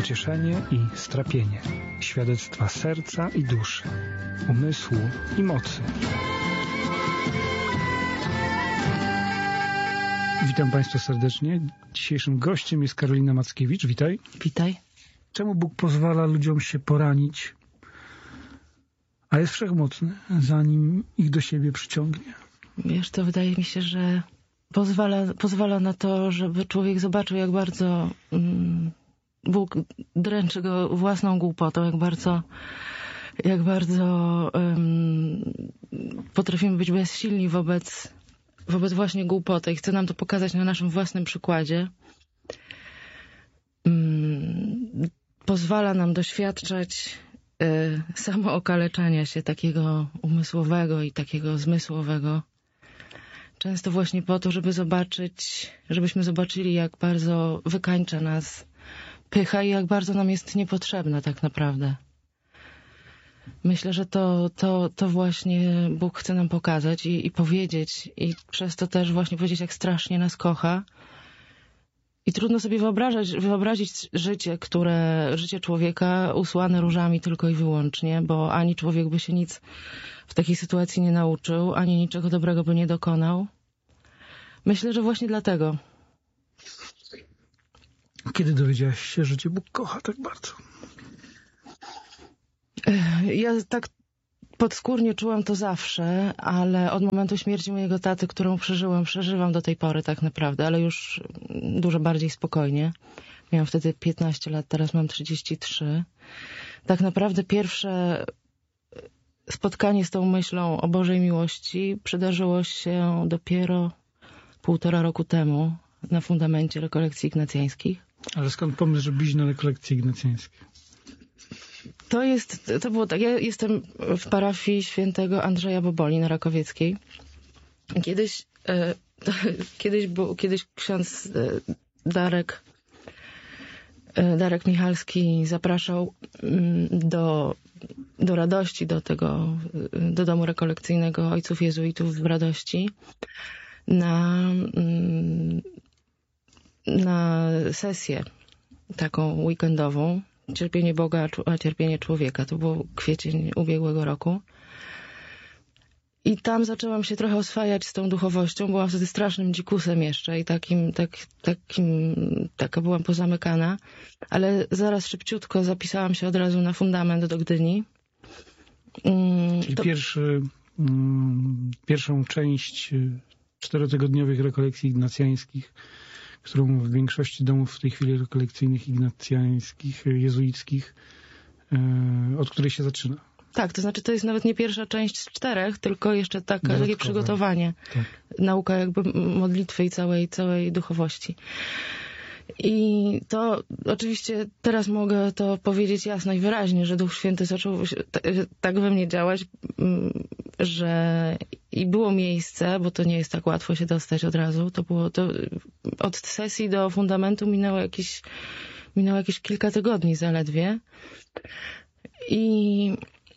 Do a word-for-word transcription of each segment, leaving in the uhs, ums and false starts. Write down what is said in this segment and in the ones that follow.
pocieszenie i strapienie, świadectwa serca i duszy, umysłu i mocy. Witam Państwa serdecznie. Dzisiejszym gościem jest Karolina Mackiewicz. Witaj. Witaj. Czemu Bóg pozwala ludziom się poranić, a jest wszechmocny, zanim ich do siebie przyciągnie? Wiesz, to wydaje mi się, że pozwala, pozwala na to, żeby człowiek zobaczył, jak bardzo mm, Bóg dręczy go własną głupotą, jak bardzo, jak bardzo um, potrafimy być bezsilni wobec, wobec właśnie głupoty. I chcę nam to pokazać na naszym własnym przykładzie. Um, pozwala nam doświadczać y, samookaleczania się takiego umysłowego i takiego zmysłowego. Często właśnie po to, żeby zobaczyć, żebyśmy zobaczyli, jak bardzo wykańcza nas pycha i jak bardzo nam jest niepotrzebna tak naprawdę. Myślę, że to, to, to właśnie Bóg chce nam pokazać i, i powiedzieć, i przez to też właśnie powiedzieć, jak strasznie nas kocha. I trudno sobie wyobrażać, wyobrazić życie, które, życie człowieka usłane różami tylko i wyłącznie, bo ani człowiek by się nic w takiej sytuacji nie nauczył, ani niczego dobrego by nie dokonał. Myślę, że właśnie dlatego. Kiedy dowiedziałaś się, że Cię Bóg kocha tak bardzo? Ja tak podskórnie czułam to zawsze, ale od momentu śmierci mojego taty, którą przeżyłam, przeżywam do tej pory tak naprawdę, ale już dużo bardziej spokojnie. Miałam wtedy piętnaście lat, teraz mam trzydzieści trzy. Tak naprawdę pierwsze spotkanie z tą myślą o Bożej miłości przydarzyło się dopiero półtora roku temu na fundamencie rekolekcji ignacjańskich. Ale skąd pomysł, żeby iść na rekolekcje ignacjańskie? To jest, to było tak, ja jestem w parafii świętego Andrzeja Boboli na Rakowieckiej. Kiedyś, e, to, kiedyś, był, kiedyś ksiądz e, Darek, e, Darek Michalski zapraszał m, do, do radości, do tego, do domu rekolekcyjnego ojców jezuitów w Radości na, m, na sesję taką weekendową. Cierpienie Boga, a cierpienie człowieka. To był kwiecień ubiegłego roku. I tam zaczęłam się trochę oswajać z tą duchowością. Byłam wtedy strasznym dzikusem jeszcze i takim, tak, takim, taka byłam pozamykana. Ale zaraz szybciutko zapisałam się od razu na fundament do Gdyni. Czyli to... pierwszy, um, pierwszą część czterotygodniowych rekolekcji ignacjańskich, którą w większości domów w tej chwili rekolekcyjnych, ignacjańskich, jezuickich, od której się zaczyna. Tak, to znaczy to jest nawet nie pierwsza część z czterech, tylko jeszcze taka, takie przygotowanie. Tak. Nauka jakby modlitwy i całej, całej duchowości. I to oczywiście teraz mogę to powiedzieć jasno i wyraźnie, że Duch Święty zaczął tak we mnie działać, że i było miejsce, bo to nie jest tak łatwo się dostać od razu. To było to od sesji do fundamentu minęło jakieś, minęło jakieś kilka tygodni zaledwie. I,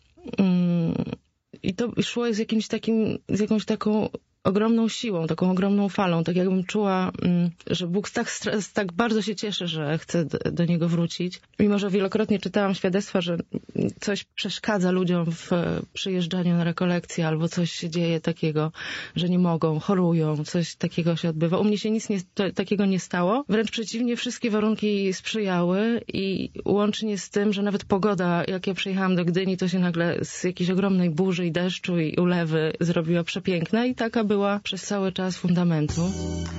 i to szło z jakimś takim, z jakąś taką ogromną siłą, taką ogromną falą, tak jakbym czuła, że Bóg tak, tak bardzo się cieszy, że chce do, do Niego wrócić. Mimo że wielokrotnie czytałam świadectwa, że coś przeszkadza ludziom w przyjeżdżaniu na rekolekcje, albo coś się dzieje takiego, że nie mogą, chorują, coś takiego się odbywa. U mnie się nic nie, to, takiego nie stało. Wręcz przeciwnie, wszystkie warunki sprzyjały i łącznie z tym, że nawet pogoda, jak ja przyjechałam do Gdyni, to się nagle z jakiejś ogromnej burzy i deszczu i ulewy zrobiła przepiękna i taka była przez cały czas fundamentu.